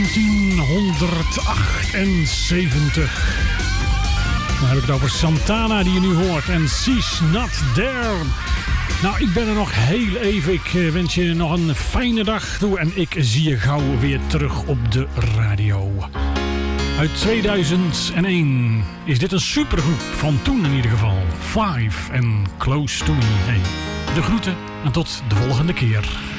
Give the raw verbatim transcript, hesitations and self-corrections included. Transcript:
negentienhonderdachtenzeventig. Dan heb ik het over Santana die je nu hoort. En She's Not There. Nou, ik ben er nog heel even. Ik wens je nog een fijne dag toe. En ik zie je gauw weer terug op de radio. Uit tweeduizend één is dit een supergroep. Van toen in ieder geval. Five en Close to Me. Hey, de groeten en tot de volgende keer.